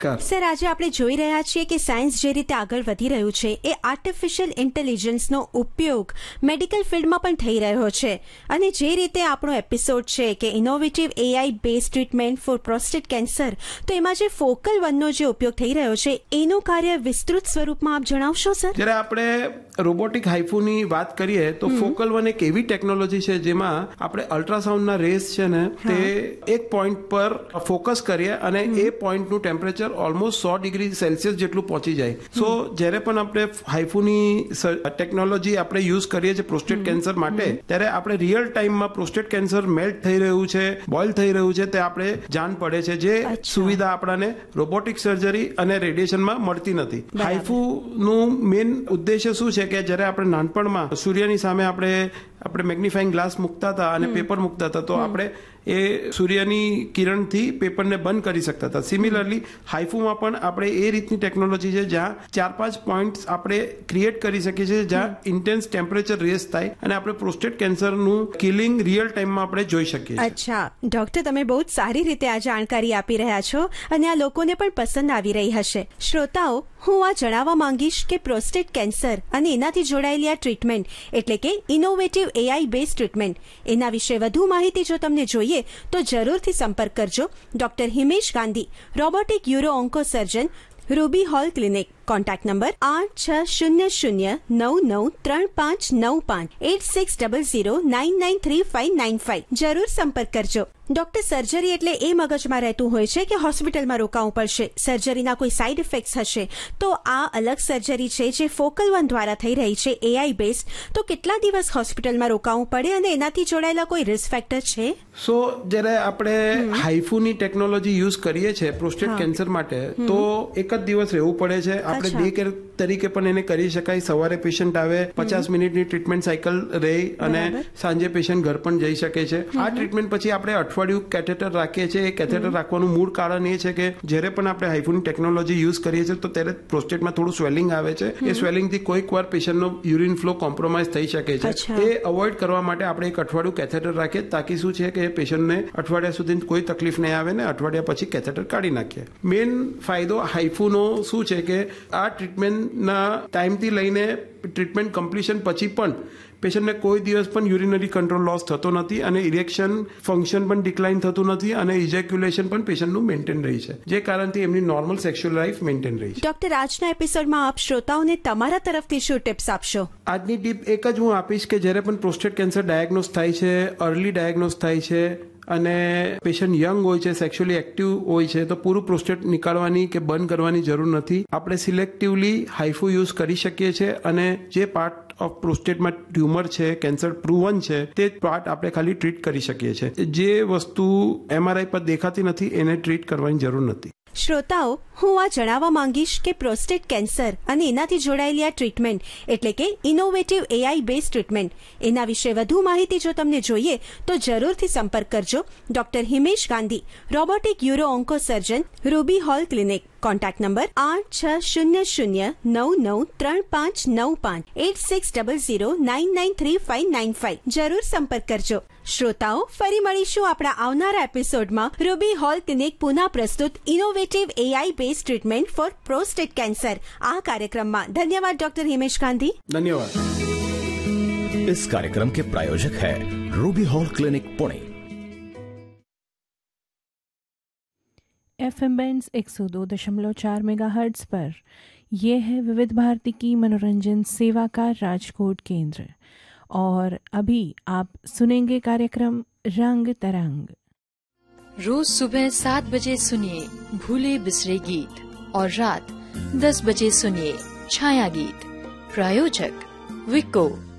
Sir, આજે આપણે જોઈ રહ્યા છીએ કે સાયન્સ જે રીતે આગળ વધી રહ્યું છે એ આર્ટિફિશિયલ ઇન્ટેલિજન્સનો ઉપયોગ મેડિકલ ફિલ્ડમાં પણ થઈ રહ્યો છે અને જે રીતે આપણો એપિસોડ છે કે innovative AI base treatment four prostate cancer, તો એમાં જે ફોકલ 1નો જે ઉપયોગ થઈ રહ્યો છે એનું કાર્ય વિસ્તૃત સ્વરૂપમાં આપ જણાવશો સર? જ્યારે આપણે રોબોટિક હાઇફુની વાત કરીએ તો ફોકલ 1 એક એવી ટેકનોલોજી છે જેમાં આપણે અલ્ટ્રાસાઉન્ડના રેસ છે ને તે એક પોઈન્ટ પર ફોકસ કરીએ અને એ પોઈન્ટનું ટેમ્પરેચર ઓલમોસ્ટ 100 ડિગ્રી સેલ્સિયસ જેટલું પહોંચી જાય. સો જ્યારે પણ આપણે હાઇફુની ટેકનોલોજી આપણે યુઝ કરીએ છીએ પ્રોસ્ટેટ કેન્સર માટે, ત્યારે આપણે રિયલ ટાઈમમાં પ્રોસ્ટેટ કેન્સર મેલ્ટ થઈ રહ્યું છે, બોઇલ થઈ રહ્યું છે, તે આપણે જાણ પડે છે, જે સુવિધા આપણને રોબોટિક સર્જરી અને રેડિયેશનમાં મળતી નથી. હાઇફુનું મેઇન ઉદ્દેશ્ય શું છે કે જ્યારે આપણે નાનપણમાં સૂર્યની સામે આપણે મેગ્નિફાઈંગ ગ્લાસ મૂકતા હતા અને પેપર મૂકતા હતા, તો આપણે એ સૂર્યની કિરણથી પેપરને બંધ કરી શકતા હતા. સિમિલરલી હાઇફુમાં પણ આપણે એ રીતની ટેકનોલોજી છે જ્યાં 4-5 પોઈન્ટ્સ આપણે ક્રિએટ કરી શકીએ છીએ જ્યાં ઇન્ટેન્સ ટેમ્પરેચર રેસ થાય અને આપણે પ્રોસ્ટેટ કેન્સરનું કિલિંગ રિયલ ટાઈમમાં આપણે જોઈ શકીએ. અચ્છા ડોક્ટર, તમે બહુ જ સારી રીતે આ જાણકારી આપી રહ્યા છો અને આ લોકોને પણ પસંદ આવી રહી હશે. શ્રોતાઓ, હું આ જણાવવા માંગીશ કે પ્રોસ્ટેટ કેન્સર અને એનાથી જોડાયેલી આ ટ્રીટમેન્ટ એટલે કે ઇનોવેટિવ AI બેઝ ટ્રીટમેન્ટ, એના વિશે વધુ માહિતી જો તમને જોઈએ તો જરૂરથી સંપર્ક કરજો doctor Himesh Gandhi, robotic euro onco સર્જન, Ruby hall clinic. Contact number 8600993595 8600993595. જરૂર સંપર્ક કરજો. ડોક્ટર, સર્જરી એટલે એ મગજમાં રહેતું હોય છે કે હોસ્પિટલમાં રોકાવું પડશે, સર્જરીના કોઈ સાઇડ ઇફેક્ટ્સ હશે. તો આ અલગ સર્જરી છે જે ફોકલ 1 દ્વારા થઈ રહી છે AI બેઝ, તો કેટલા દિવસ હોસ્પિટલમાં રોકાવું પડે અને એનાથી જોડાયેલા કોઈ રિસ્ક ફેક્ટર છે? સો જ્યારે આપણે હાઇફુની ટેકનોલોજી યુઝ કરીએ છીએ પ્રોસ્ટેટ કેન્સર માટે, તો એક જ દિવસ રહેવું પડે છે. આપણે ડે કેર તરીકે પણ એને કરી શકાય. સવારે પેશન્ટ આવે, 50 મિનિટની ટ્રીટમેન્ટ સાયકલ રહી અને સાંજે પેશન્ટ ઘર પણ જઈ શકે છે. આ ટ્રીટમેન્ટ પછી આપણે અઠવાડિયું કેથેટર રાખીએ છીએ. એ કેથેટર રાખવાનું મૂળ કારણ એ છે કે જ્યારે પણ આપણે હાઇફુની ટેકનોલોજી યુઝ કરીએ છીએ તો ત્યારે પ્રોસ્ટેટમાં થોડું સ્વેલિંગ આવે છે. એ સ્વેલિંગથી કોઈક વાર પેશન્ટનો યુરિન ફ્લો કોમ્પ્રોમાઇઝ થઈ શકે છે. એ અવોઇડ કરવા માટે આપણે એક અઠવાડિયું કેથેટર રાખીએ તાકી શું છે કે પેશન્ટને અઠવાડિયા સુધી કોઈ તકલીફ નહીં આવે ને અઠવાડિયા પછી કેથેટર કાઢી નાખીએ. મેઇન ફાયદો હાઇફુનો શું છે કે આ ટ્રીટમેન્ટના ટાઈમથી લઈને ટ્રીટમેન્ટ કમ્પ્લીશન પછી પણ પેશન્ટને કોઈ દિવસ પણ યુરિનરી કંટ્રોલ લોસ થતો નથી અને ઇરેક્શન ફંક્શન પણ ડિક્લાઇન થતું નથી અને ઇજેક્યુલેશન પણ પેશન્ટનું મેન્ટેન રહી છે, જે કારણથી એમની નોર્મલ સેક્સ્યુઅલ લાઈફ મેન્ટેન રહી છે. ડોક્ટર, આજના એપિસોડમાં આપ શ્રોતાઓને તમારા તરફથી શું ટિપ્સ આપશો? આજની ટીપ એક જ હું આપીશ કે જ્યારે પણ પ્રોસ્ટેટ કેન્સર ડાયગ્નોઝ થાય છે, અર્લી ડાયગ્નોઝ થાય છે અને પેશન્ટ યંગ હોય છે, સેક્સ્યુઅલી એક્ટિવ હોય છે, તો પૂરું પ્રોસ્ટેટ નીકાળવાની કે બંધ કરવાની જરૂર નથી. આપણે સિલેક્ટિવલી હાઇફુ યુઝ કરી શકીએ છીએ અને જે પાર્ટ ઓફ પ્રોસ્ટેટમાં ટ્યુમર છે, કેન્સર પ્રૂવન છે, તે પાર્ટ આપણે ખાલી ટ્રીટ કરી શકીએ છીએ. જે વસ્તુ MRI પર દેખાતી નથી એને ટ્રીટ કરવાની જરૂર નથી. શ્રોતાઓ, હું આ જણાવવા માંગીશ કે પ્રોસ્ટેટ કેન્સર અને એનાથી જોડાયેલી આ ટ્રીટમેન્ટ એટલે કે ઇનોવેટિવ AI બેઝ ટ્રીટમેન્ટ, એના વિશે વધુ માહિતી જો તમને જોઈએ તો જરૂરથી સંપર્ક કરજો doctor Himesh Gandhi, robotic euro onco સર્જન, Ruby hall clinic. Contact number 8600993595 8600993595. જરૂર સંપર્ક કરજો. શ્રોતાઓ, ફરી મળીશું આપણા આવનારા એપિસોડમાં રૂબી હોલ ક્લિનિક પુનઃ પ્રસ્તુત innovative AI base treatment four prostate cancer આ कार्यक्रम. धन्यवाद डॉक्टर हिमेश गांधी. धन्यवाद. इस कार्यक्रम के प्रायोजक है Ruby hall clinic Pune. FM bands 102.4 megahertz पर यह है विविध भारती की मनोरंजन सेवा का राजकोट केंद्र और अभी आप सुनेंगे कार्यक्रम रंग तरंग. रोज सुबह 7 बजे सुनिए भूले बिसरे गीत और रात 10 बजे सुनिए छाया गीत. प्रायोजक विको